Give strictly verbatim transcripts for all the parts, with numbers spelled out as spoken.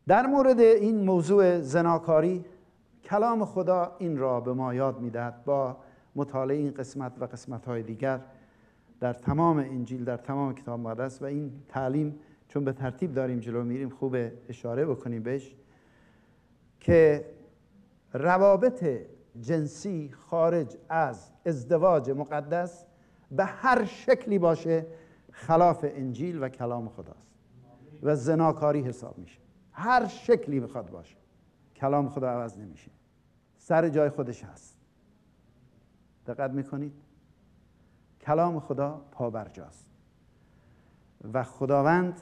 در مورد این موضوع زناکاری کلام خدا این را به ما یاد می‌دهد. با مطالعه این قسمت و قسمت‌های دیگر در تمام انجیل، در تمام کتاب مقدس و این تعلیم چون به ترتیب داریم جلو میریم خوب اشاره بکنیم بهش که روابط جنسی خارج از ازدواج مقدس به هر شکلی باشه خلاف انجیل و کلام خداست و زناکاری حساب میشه. هر شکلی بخواد باشه کلام خدا عوض نمیشه، سر جای خودش هست. دقت میکنید؟ کلام خدا پابرجاست و خداوند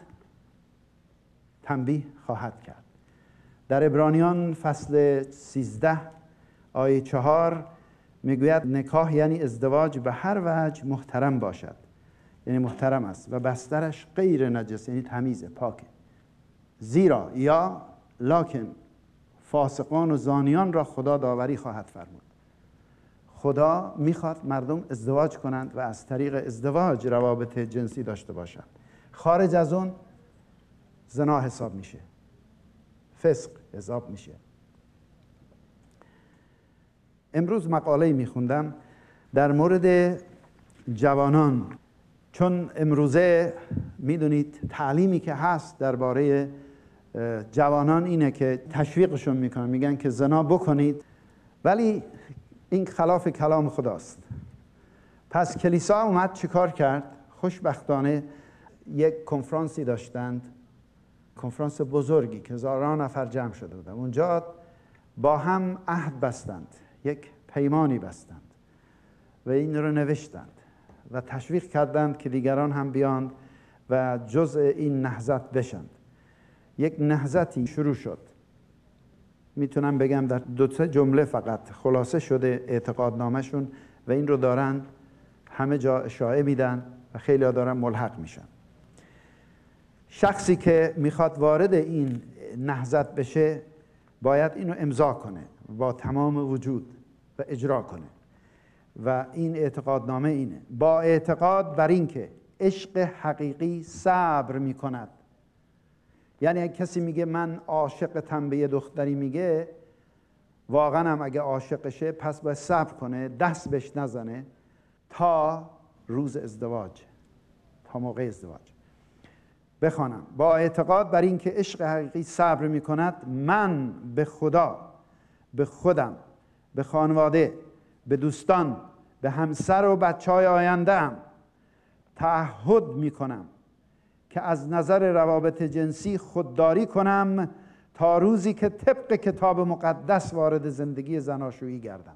تنبیه خواهد کرد. در عبرانیان فصل سیزده آیه چهار میگوید نکاح یعنی ازدواج به هر وجه محترم باشد، یعنی محترم است و بسترش غیر نجس، یعنی تمیزه، پاکه. زیرا یا لکن فاسقان و زانیان را خدا داوری خواهد فرمود. خدا میخواد مردم ازدواج کنند و از طریق ازدواج روابط جنسی داشته باشند. خارج از اون زنا حساب میشه، فسق حساب میشه. امروز مقاله میخوندم در مورد جوانان، چون امروزه میدونید تعلیمی که هست درباره جوانان اینه که تشویقشون میکنن، میگن که زنا بکنید، ولی این خلاف کلام خداست. پس کلیسا اومد چیکار کرد؟ خوشبختانه یک کنفرانسی داشتند، کنفرانس بزرگی که هزاران نفر جمع شده بودند. اونجا با هم عهد بستند، یک پیمانی بستند و این رو نوشتند و تشویق کردند که دیگران هم بیاند و جزء این نهضت بشند. یک نهضتی شروع شد. میتونم بگم در دو سه جمله فقط خلاصه شده اعتقادنامه‌شون و این رو دارن همه جا اشاعه میدن و خیلی ها دارن ملحق میشن. شخصی که میخواد وارد این نهضت بشه باید اینو امضا کنه با تمام وجود و اجرا کنه و این اعتقادنامه اینه: با اعتقاد بر این که عشق حقیقی صبر میکند. یعنی اگه کسی میگه من عاشقتم به یه دختری، میگه واقعا هم اگه عاشقشه پس باید صبر کنه، دست بهش نزنه تا روز ازدواج، تا موقع ازدواج. بخوانم: با اعتقاد بر این که عشق حقیقی صبر میکند، من به خدا، به خودم، به خانواده، به دوستان، به همسر و بچهای آینده‌ام تعهد میکنم که از نظر روابط جنسی خودداری کنم تا روزی که طبق کتاب مقدس وارد زندگی زناشویی گردم.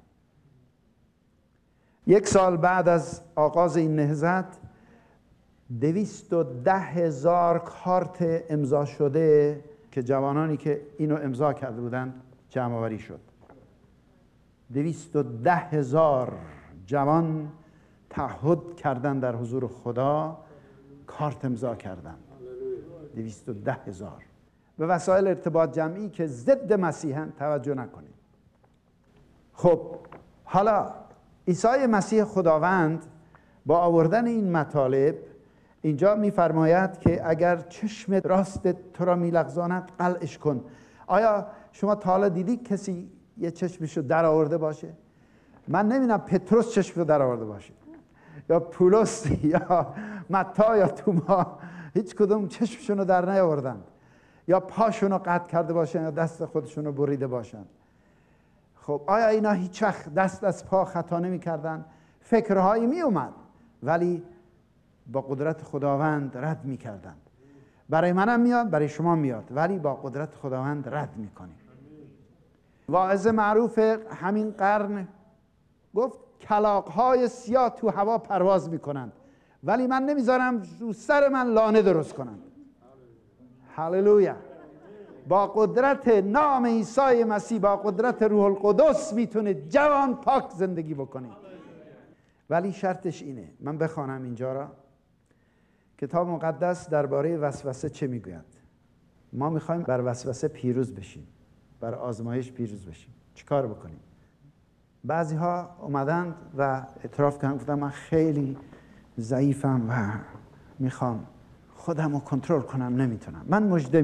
یک سال بعد از آغاز این نهضت دویست و ده هزار کارت امضا شده که جوانانی که اینو امضا کرده بودند جمع آوری شد. دویست و ده هزار جوان تعهد کردن در حضور خدا، کارت امضا کردن. دویست و ده هزار. به وسایل ارتباط جمعی که ضد مسیحن توجه نکنید. خب حالا عیسی مسیح خداوند با آوردن این مطالب اینجا میفرماید که اگر چشم راست تو را میلغزاند قلعش کن. آیا شما تا حالا دیدی کسی یه چشمشو در آورده باشه؟ من نمیدونم پتروس چشمشو در آورده باشه یا پولس یا متی یا توما، هیچ کدوم چشمشون رو در نیاوردن، یا پاشون رو قطع کرده باشن یا دست خودشون رو بریده باشن. خب آیا اینا هیچ وقت دست از پا خطا نمی کردن؟ فکرهایی می اومد ولی با قدرت خداوند رد می کردن. برای منم میاد، برای شما میاد، ولی با قدرت خداوند رد می کنیم. واعظ معروف همین قرن گفت کلاغ‌های سیاه تو هوا پرواز میکنند ولی من نمیذارم رو سر من لانه درست کنند. هللویا. با قدرت نام عیسی مسیح، با قدرت روح القدس میتونه جوان پاک زندگی بکنه. ولی شرطش اینه، من بخوانم اینجا را. کتاب مقدس درباره وسوسه چه میگوید؟ ما میخوایم بر وسوسه پیروز بشیم، بر آزمایش پیروز بشیم. چیکار بکنیم؟ بعضی ها اومدند و اعتراف کردن، گفتن من خیلی ضعیفم و میخوام خودم رو کنترل کنم، نمیتونم. من مژده